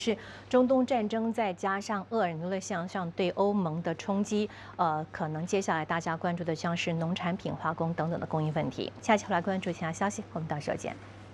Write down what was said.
是中东战争，再加上俄尔尼向上对欧盟的冲击，可能接下来大家关注的像是农产品、化工等等的供应问题。下期回来关注其他消息，我们到时候见。